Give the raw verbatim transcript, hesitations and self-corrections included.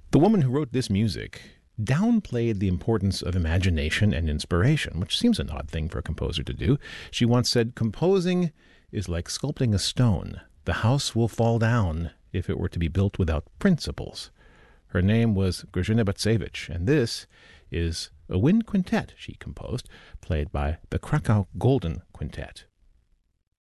The woman who wrote this music downplayed the importance of imagination and inspiration, which seems an odd thing for a composer to do. She once said, "Composing is like sculpting a stone. The house will fall down if it were to be built without principles." Her name was Grażyna Bacewicz, and this is a wind quintet she composed, played by the Krakow Golden Quintet.